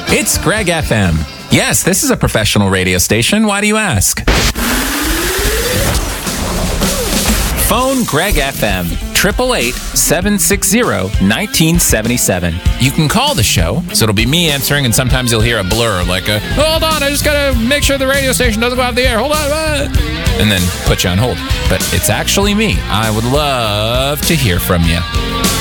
It's Greg FM. Yes, this is a professional radio station. Why do you ask? Phone Greg FM, 888-760-1977. You can call the show, so it'll be me answering, and sometimes you'll hear a blur, like hold on, I just gotta make sure the radio station doesn't go off the air, hold on, and then put you on hold. But it's actually me. I would love to hear from you.